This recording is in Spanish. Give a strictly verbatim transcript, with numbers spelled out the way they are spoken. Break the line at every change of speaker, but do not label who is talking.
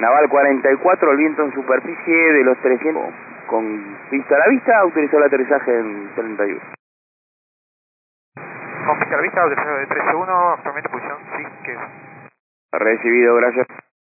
Naval cuarenta y cuatro, el viento en superficie de los trescientos, con pista a la vista, autorizó el aterrizaje en treinta y uno.
Con pista a la vista, aterrizaje de trece uno, actualmente posición sí que es.
Recibido, gracias.